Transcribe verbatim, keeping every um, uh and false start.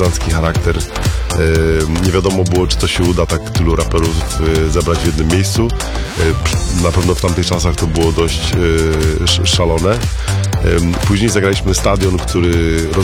partyzancki charakter. Nie wiadomo było, czy to się uda tak tylu raperów zebrać w jednym miejscu. Na pewno w tamtych czasach to było dość szalone. Później zagraliśmy stadion, który